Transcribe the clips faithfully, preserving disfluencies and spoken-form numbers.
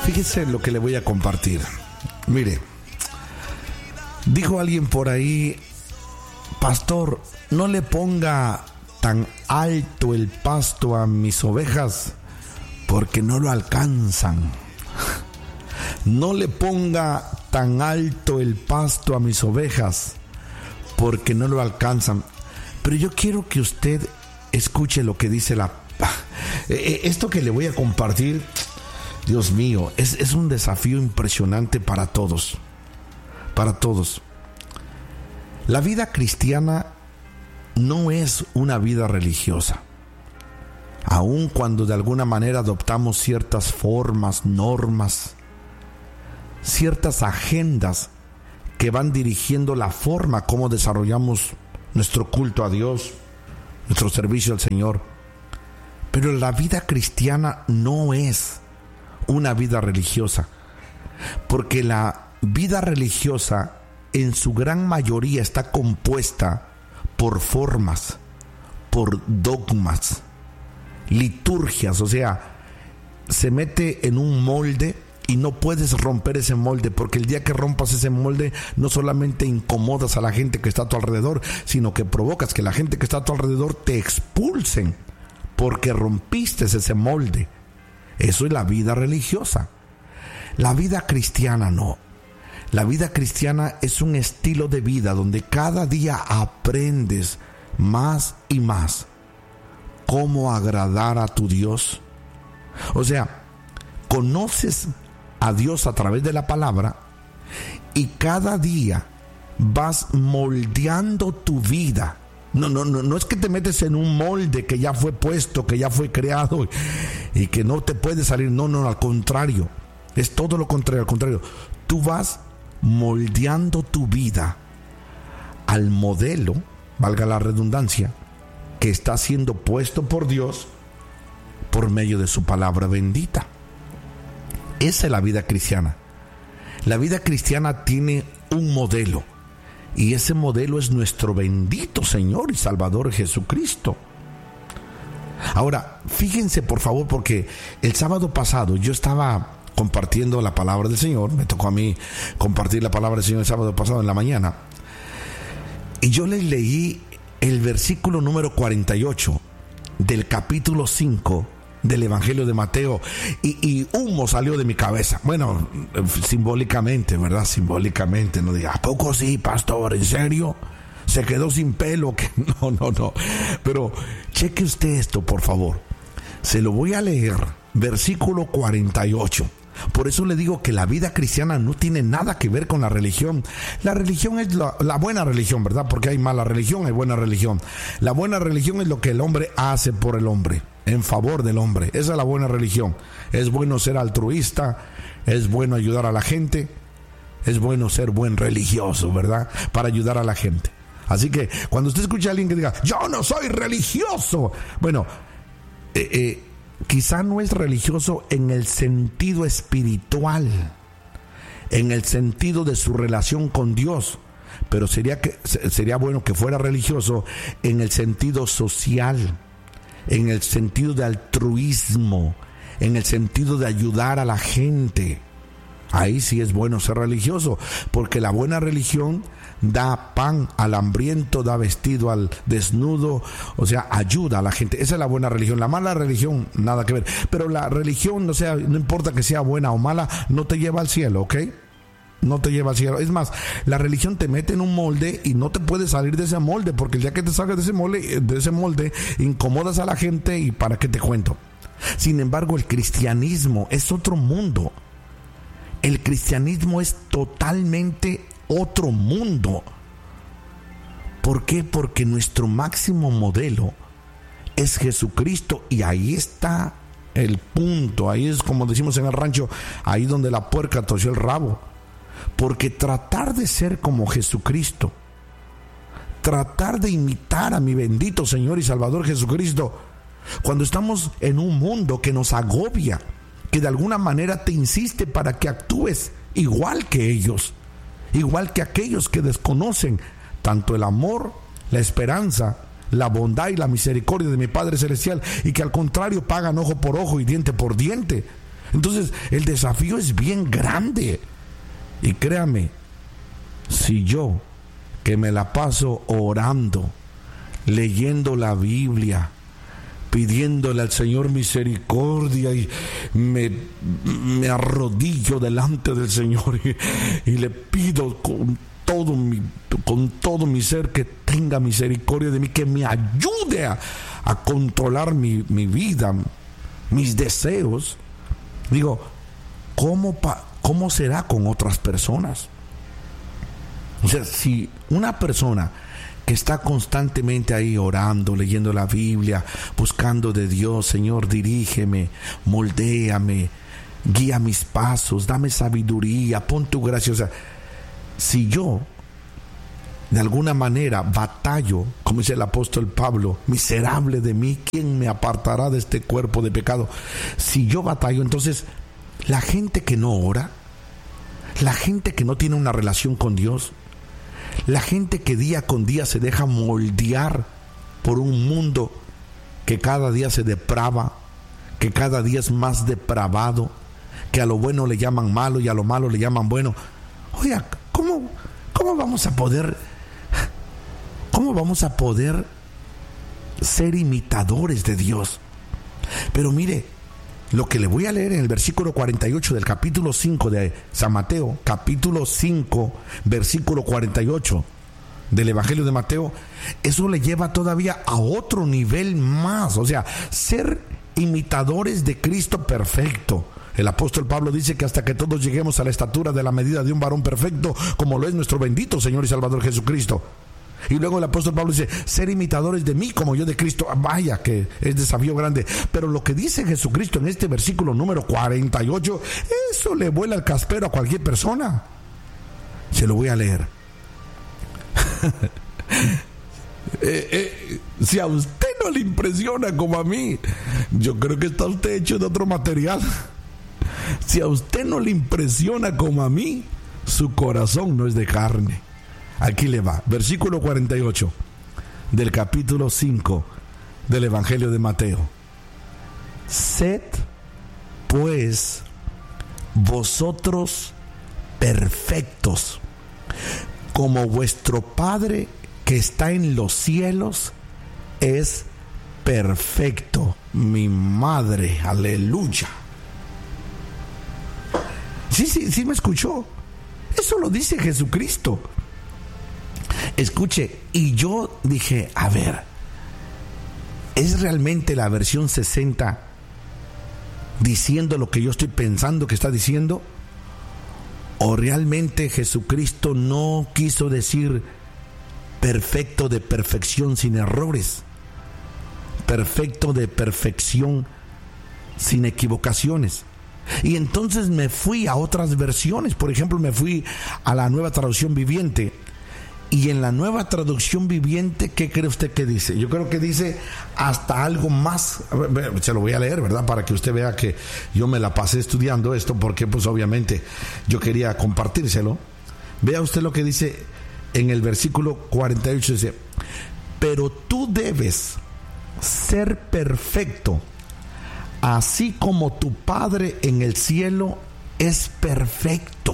Fíjese lo que le voy a compartir. Mire, dijo alguien por ahí: pastor, no le ponga tan alto el pasto a mis ovejas porque no lo alcanzan. No le ponga tan alto el pasto a mis ovejas porque no lo alcanzan. Pero yo quiero que usted escuche lo que dice la... Esto que le voy a compartir, Dios mío, es, es un desafío impresionante para todos. Para todos. La vida cristiana no es una vida religiosa. Aun cuando de alguna manera adoptamos ciertas formas, normas, ciertas agendas que van dirigiendo la forma como desarrollamos nuestro culto a Dios, nuestro servicio al Señor. Pero la vida cristiana no es una vida religiosa, porque la vida religiosa en su gran mayoría está compuesta por formas, por dogmas, liturgias, o sea, se mete en un molde y no puedes romper ese molde, porque el día que rompas ese molde no solamente incomodas a la gente que está a tu alrededor, sino que provocas que la gente que está a tu alrededor te expulsen porque rompiste ese molde. Eso es la vida religiosa. La vida cristiana no. La vida cristiana es un estilo de vida donde cada día aprendes más y más cómo agradar a tu Dios. O sea, conoces a Dios a través de la palabra y cada día vas moldeando tu vida. No, no, no, no es que te metes en un molde que ya fue puesto, que ya fue creado y que no te puede salir. No, no, al contrario. Es todo lo contrario, al contrario. Tú vas moldeando tu vida al modelo, valga la redundancia, que está siendo puesto por Dios por medio de su palabra bendita. Esa es la vida cristiana. La vida cristiana tiene un modelo, y ese modelo es nuestro bendito Señor y Salvador Jesucristo. Ahora, fíjense por favor, porque el sábado pasado yo estaba compartiendo la palabra del Señor. Me tocó a mí compartir la palabra del Señor el sábado pasado en la mañana, y yo les leí el versículo número cuarenta y ocho del capítulo cinco del Evangelio de Mateo, y, y humo salió de mi cabeza. Bueno, simbólicamente, ¿verdad? Simbólicamente, no diga, ¿a poco sí, pastor? ¿En serio? ¿Se quedó sin pelo? ¿Qué? No, no, no. Pero cheque usted esto, por favor. Se lo voy a leer, versículo cuarenta y ocho. Por eso le digo que la vida cristiana no tiene nada que ver con la religión. La religión es la, la buena religión, ¿verdad? Porque hay mala religión, hay buena religión. La buena religión es lo que el hombre hace por el hombre, en favor del hombre. Esa es la buena religión. Es bueno ser altruista, es bueno ayudar a la gente, es bueno ser buen religioso, ¿verdad? Para ayudar a la gente. Así que cuando usted escucha a alguien que diga, yo no soy religioso, bueno, eh, eh, quizá no es religioso en el sentido espiritual, en el sentido de su relación con Dios, pero sería, que, sería bueno que fuera religioso en el sentido social, en el sentido de altruismo, en el sentido de ayudar a la gente. Ahí sí es bueno ser religioso, porque la buena religión da pan al hambriento, da vestido al desnudo, o sea, ayuda a la gente. Esa es la buena religión. La mala religión, nada que ver. Pero la religión, o sea, no importa que sea buena o mala, no te lleva al cielo, ¿ok? No te lleva al cielo. Es más, la religión te mete en un molde y no te puedes salir de ese molde, porque el día que te salgas de ese molde, de ese molde, incomodas a la gente y ¿para qué te cuento? Sin embargo, el cristianismo es otro mundo. El cristianismo es totalmente otro mundo. ¿Por qué? Porque nuestro máximo modelo es Jesucristo, y ahí está el punto. Ahí es como decimos en el rancho, ahí donde la puerca torció el rabo. Porque tratar de ser como Jesucristo, tratar de imitar a mi bendito Señor y Salvador Jesucristo, cuando estamos en un mundo que nos agobia, que de alguna manera te insiste para que actúes igual que ellos, igual que aquellos que desconocen tanto el amor, la esperanza, la bondad y la misericordia de mi Padre Celestial, y que al contrario pagan ojo por ojo y diente por diente. Entonces el desafío es bien grande. Y créame, si yo, que me la paso orando, leyendo la Biblia, pidiéndole al Señor misericordia, y me, me arrodillo delante del Señor y, y le pido con todo mi, con todo mi ser que tenga misericordia de mí, que me ayude a, a controlar mi, mi vida, mis deseos. Digo, ¿cómo, pa, ¿cómo será con otras personas? O sea, si una persona que está constantemente ahí orando, leyendo la Biblia, buscando de Dios, Señor, dirígeme, moldéame, guía mis pasos, dame sabiduría, pon tu gracia. O sea, si yo de alguna manera batallo, como dice el apóstol Pablo, miserable de mí, ¿quién me apartará de este cuerpo de pecado? Si yo batallo, entonces la gente que no ora, la gente que no tiene una relación con Dios, la gente que día con día se deja moldear por un mundo que cada día se deprava, que cada día es más depravado, que a lo bueno le llaman malo y a lo malo le llaman bueno. Oiga, ¿cómo, cómo vamos a poder, cómo vamos a poder ser imitadores de Dios? Pero mire, lo que le voy a leer en el versículo cuarenta y ocho del capítulo cinco de San Mateo, capítulo cinco, versículo cuarenta y ocho del Evangelio de Mateo, eso le lleva todavía a otro nivel más. O sea, ser imitadores de Cristo perfecto. El apóstol Pablo dice que hasta que todos lleguemos a la estatura de la medida de un varón perfecto, como lo es nuestro bendito Señor y Salvador Jesucristo. Y luego el apóstol Pablo dice, ser imitadores de mí como yo de Cristo. Vaya que es desafío grande. Pero lo que dice Jesucristo en este versículo número cuarenta y ocho, eso le vuela el caspero a cualquier persona. Se lo voy a leer. eh, eh, si a usted no le impresiona como a mí, yo creo que está usted hecho de otro material. Si a usted no le impresiona como a mí, su corazón no es de carne. Aquí le va, versículo cuarenta y ocho del capítulo cinco del Evangelio de Mateo. Sed pues vosotros perfectos, como vuestro Padre que está en los cielos es perfecto. Mi madre, aleluya. Sí, sí, sí me escuchó. Eso lo dice Jesucristo. Escuche, y yo dije, a ver, ¿es realmente la versión sesenta diciendo lo que yo estoy pensando que está diciendo? ¿O realmente Jesucristo no quiso decir perfecto de perfección sin errores? Perfecto de perfección sin equivocaciones. Y entonces me fui a otras versiones. Por ejemplo, me fui a la Nueva Traducción Viviente. Y en la Nueva Traducción Viviente, ¿qué cree usted que dice? Yo creo que dice hasta algo más. Se lo voy a leer, ¿verdad? Para que usted vea que yo me la pasé estudiando esto, porque pues obviamente yo quería compartírselo. Vea usted lo que dice en el versículo cuarenta y ocho. Dice, pero tú debes ser perfecto, así como tu Padre en el cielo es perfecto.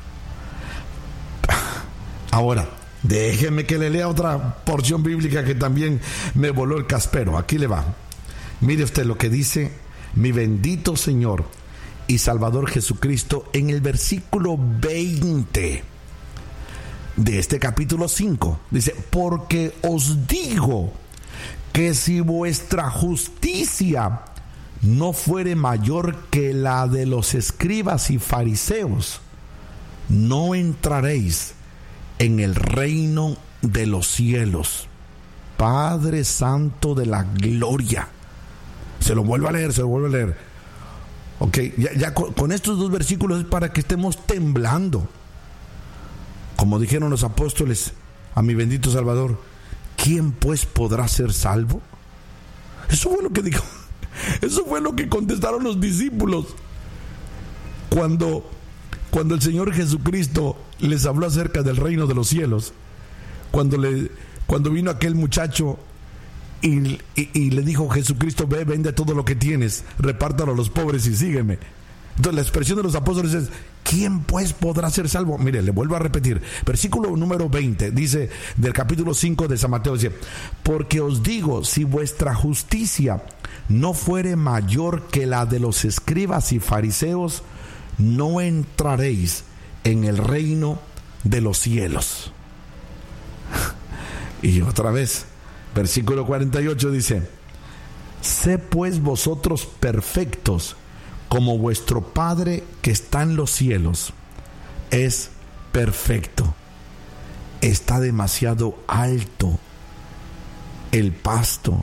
Ahora, déjeme que le lea otra porción bíblica que también me voló el caspero. Aquí le va. Mire usted lo que dice mi bendito Señor y Salvador Jesucristo en el versículo veinte de este capítulo cinco. Dice, porque os digo que si vuestra justicia no fuere mayor que la de los escribas y fariseos, no entraréis en el reino de los cielos. Padre Santo de la gloria. Se lo vuelvo a leer, se lo vuelvo a leer. Ok, ya, ya con, con estos dos versículos es para que estemos temblando. Como dijeron los apóstoles a mi bendito Salvador, ¿quién pues podrá ser salvo? Eso fue lo que dijo. Eso fue lo que contestaron los discípulos cuando Cuando el Señor Jesucristo les habló acerca del reino de los cielos, cuando, le, cuando vino aquel muchacho y, y, y le dijo Jesucristo, ve, vende todo lo que tienes, repártalo a los pobres y sígueme. Entonces la expresión de los apóstoles es: ¿quién pues podrá ser salvo? Mire, le vuelvo a repetir, versículo número veinte, dice, del capítulo cinco de San Mateo, dice: porque os digo, si vuestra justicia no fuere mayor que la de los escribas y fariseos, no entraréis en el reino de los cielos. Y otra vez, versículo cuarenta y ocho dice: sé pues vosotros perfectos, como vuestro Padre que está en los cielos es perfecto. Está demasiado alto el pasto.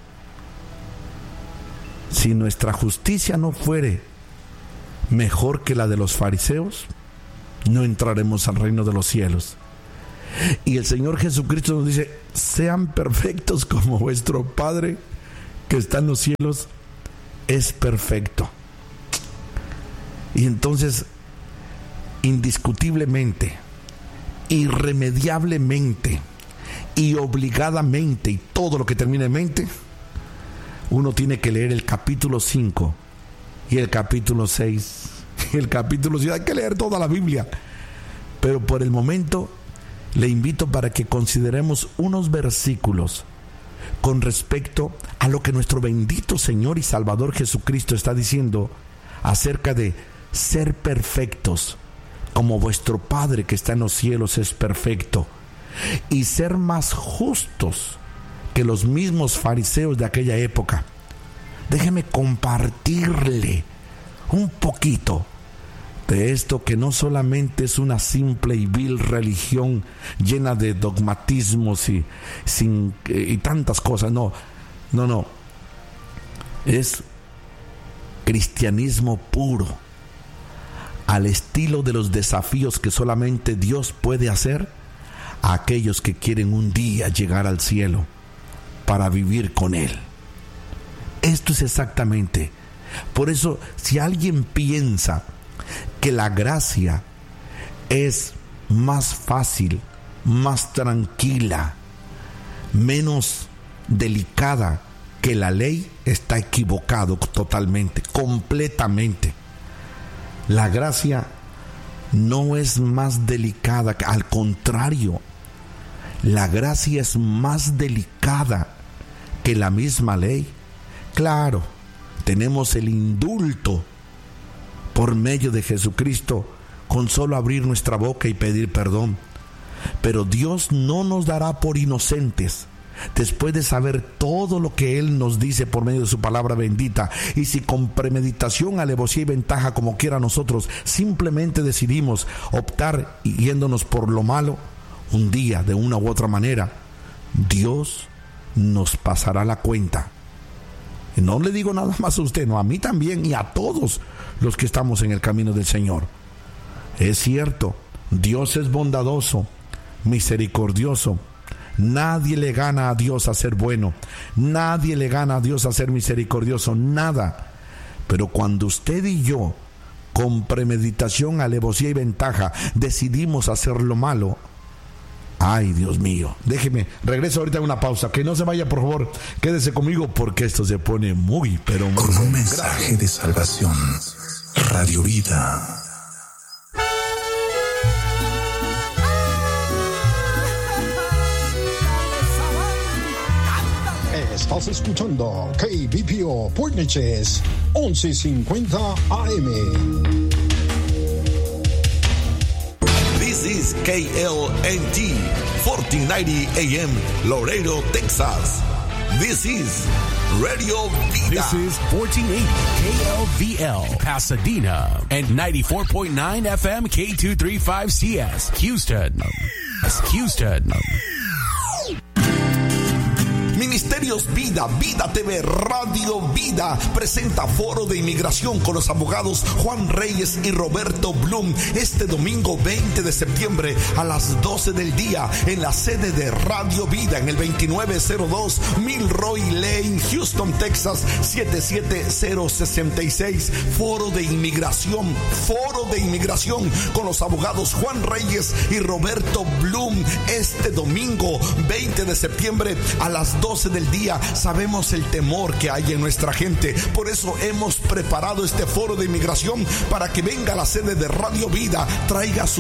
Si nuestra justicia no fuere mejor que la de los fariseos, no entraremos al reino de los cielos. Y el Señor Jesucristo nos dice: sean perfectos como vuestro Padre que está en los cielos es perfecto. Y entonces, indiscutiblemente, irremediablemente y obligadamente, y todo lo que termina en mente, uno tiene que leer el capítulo cinco y el capítulo seis y el capítulo siete. Hay que leer toda la Biblia, pero por el momento le invito para que consideremos unos versículos con respecto a lo que nuestro bendito Señor y Salvador Jesucristo está diciendo acerca de ser perfectos como vuestro Padre que está en los cielos es perfecto, y ser más justos que los mismos fariseos de aquella época. Déjeme compartirle un poquito de esto, que no solamente es una simple y vil religión llena de dogmatismos y, sin, y tantas cosas. No, no, no. Es cristianismo puro, al estilo de los desafíos que solamente Dios puede hacer a aquellos que quieren un día llegar al cielo para vivir con Él. Esto es exactamente. Por eso, si alguien piensa que la gracia es más fácil, más tranquila, menos delicada que la ley, está equivocado totalmente, completamente. La gracia no es más delicada, al contrario, la gracia es más delicada que la misma ley. Claro, tenemos el indulto por medio de Jesucristo con solo abrir nuestra boca y pedir perdón, pero Dios no nos dará por inocentes después de saber todo lo que Él nos dice por medio de su palabra bendita. Y si con premeditación, alevosía y ventaja, como quiera, nosotros simplemente decidimos optar yéndonos por lo malo, un día, de una u otra manera, Dios nos pasará la cuenta. Y no le digo nada más a usted, no, a mí también y a todos los que estamos en el camino del Señor. Es cierto, Dios es bondadoso, misericordioso. Nadie le gana a Dios a ser bueno, nadie le gana a Dios a ser misericordioso, nada. Pero cuando usted y yo, con premeditación, alevosía y ventaja, decidimos hacer lo malo, ay, Dios mío, déjeme, regreso ahorita a una pausa, que no se vaya, por favor, quédese conmigo, porque esto se pone muy, pero muy... Con un mensaje de salvación, Radio Vida. Estás escuchando K B P O Port Neches once cincuenta A M. This is K L N T fourteen ninety A M Laredo, Texas. This is Radio Vida. This is fourteen eighty K L V L Pasadena and ninety-four point nine F M K two thirty-five C S Houston. Houston. Ministerios Vida, Vida T V, Radio Vida presenta Foro de Inmigración con los abogados Juan Reyes y Roberto Bloom este domingo veinte de septiembre a las doce del día en la sede de Radio Vida en el veintinueve cero dos Milroy Lane, Houston, Texas siete siete cero seis seis. Foro de Inmigración, Foro de Inmigración con los abogados Juan Reyes y Roberto Bloom este domingo veinte de septiembre a las doce del del día, sabemos el temor que hay en nuestra gente. Por eso hemos preparado este foro de inmigración para que venga a la sede de Radio Vida, traiga su